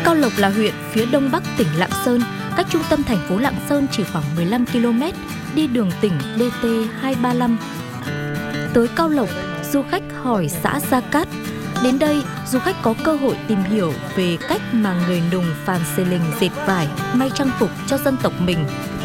Cao Lộc là huyện phía đông bắc tỉnh Lạng Sơn, cách trung tâm thành phố Lạng Sơn chỉ khoảng 15 km, đi đường tỉnh DT235. Tới Cao Lộc, du khách hỏi xã Gia Cát. Đến đây, du khách có cơ hội tìm hiểu về cách mà người Nùng Phàn Xê Linh dệt vải, may trang phục cho dân tộc mình.